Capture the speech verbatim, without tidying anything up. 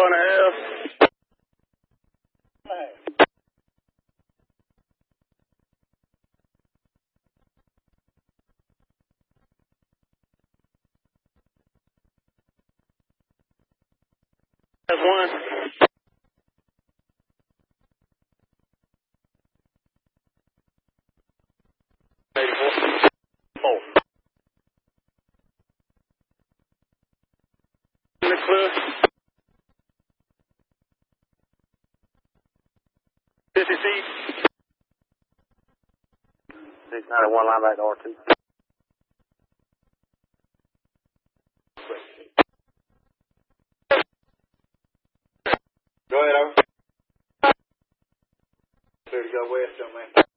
and a half. That's one. eighty-four. Four. In the clear. fifty feet. six ninety-one, line back to R two. Go ahead, over. Clear to go west, young man.